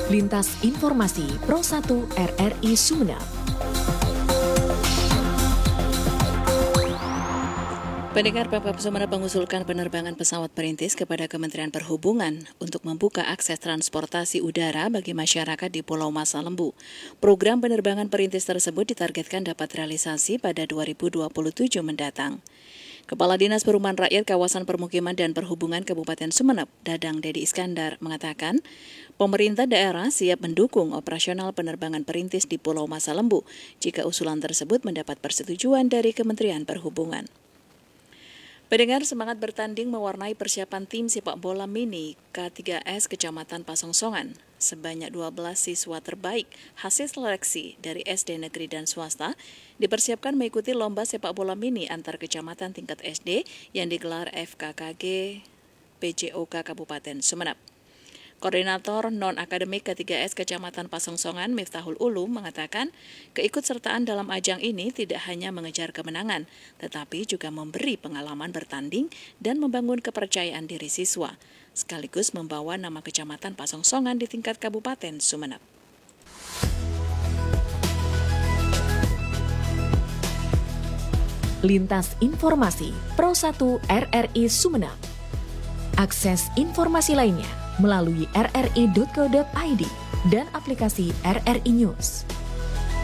Lintas Informasi Pro 1 RRI Sumeneb. Pendengar, Pemkab Sumeneb mengusulkan penerbangan pesawat perintis kepada Kementerian Perhubungan untuk membuka akses transportasi udara bagi masyarakat di Pulau Masa Lembu. Program penerbangan perintis tersebut ditargetkan dapat realisasi pada 2027 mendatang. Kepala Dinas Perumahan Rakyat Kawasan Permukiman dan Perhubungan Kabupaten Sumeneb, Dadang Dedi Iskandar, mengatakan pemerintah daerah siap mendukung operasional penerbangan perintis di Pulau Masa Lembu jika usulan tersebut mendapat persetujuan dari Kementerian Perhubungan. Pendengar, semangat bertanding mewarnai persiapan tim sepak bola mini K3S Kecamatan Pasongsongan. Sebanyak 12 siswa terbaik hasil seleksi dari SD negeri dan swasta dipersiapkan mengikuti lomba sepak bola mini antar kecamatan tingkat SD yang digelar FKKG PJOK Kabupaten Sumeneb. Koordinator Non-Akademik K3S Kecamatan Pasongsongan Miftahul Ulum mengatakan keikutsertaan dalam ajang ini tidak hanya mengejar kemenangan, tetapi juga memberi pengalaman bertanding dan membangun kepercayaan diri siswa, sekaligus membawa nama Kecamatan Pasongsongan di tingkat Kabupaten Sumeneb. Lintas Informasi Pro 1 RRI Sumeneb. Akses informasi lainnya melalui rri.co.id dan aplikasi RRI News.